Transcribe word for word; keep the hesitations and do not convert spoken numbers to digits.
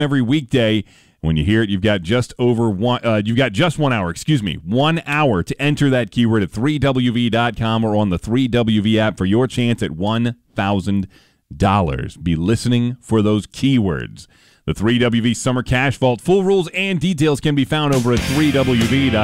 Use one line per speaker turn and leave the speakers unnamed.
every weekday. When you hear it, you've got just over one. Uh, you've got just one hour. Excuse me, one hour to enter that keyword at three W V dot com or on the three W V app for your chance at one thousand dollars. Be listening for those keywords. The three W V Summer Cash Vault. Full rules and details can be found over at three W V dot com.